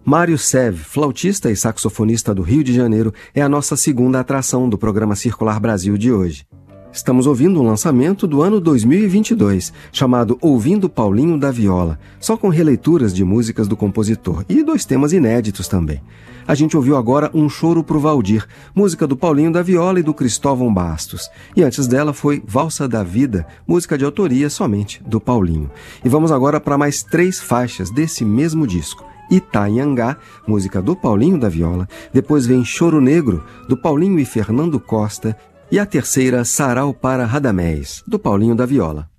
Mário Sev, flautista e saxofonista do Rio de Janeiro, é a nossa segunda atração do programa Circular Brasil de hoje. Estamos ouvindo um lançamento do ano 2022, chamado Ouvindo Paulinho da Viola, só com releituras de músicas do compositor e 2 temas inéditos também. A gente ouviu agora Um Choro pro Valdir, música do Paulinho da Viola e do Cristóvão Bastos. E antes dela foi Valsa da Vida, música de autoria somente do Paulinho. E vamos agora para mais 3 faixas desse mesmo disco. Itanhangá, música do Paulinho da Viola, depois vem Choro Negro, do Paulinho e Fernando Costa, e a terceira, Sarau para Radamés, do Paulinho da Viola.